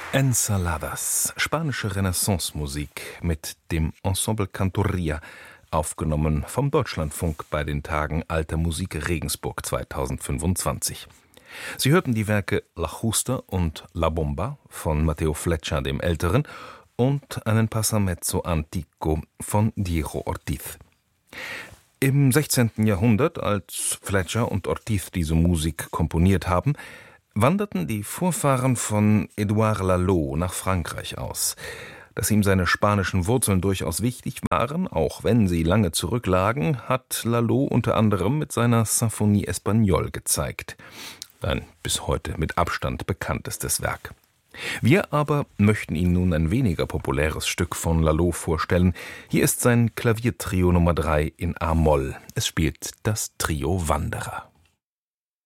Ensaladas, spanische Renaissance-Musik mit dem Ensemble Cantorria, aufgenommen vom Deutschlandfunk bei den Tagen Alter Musik Regensburg 2025. Sie hörten die Werke La Justa und La Bomba von Matteo Flecha dem Älteren und einen Passamezzo Antico von Diego Ortiz. Im 16. Jahrhundert, als Flecha und Ortiz diese Musik komponiert haben, wanderten die Vorfahren von Édouard Lalo nach Frankreich aus. Dass ihm seine spanischen Wurzeln durchaus wichtig waren, auch wenn sie lange zurücklagen, hat Lalo unter anderem mit seiner Symphonie Espagnole gezeigt. Ein bis heute mit Abstand bekanntestes Werk. Wir aber möchten Ihnen nun ein weniger populäres Stück von Lalo vorstellen. Hier ist sein Klaviertrio Nummer 3 in A-Moll. Es spielt das Trio Wanderer.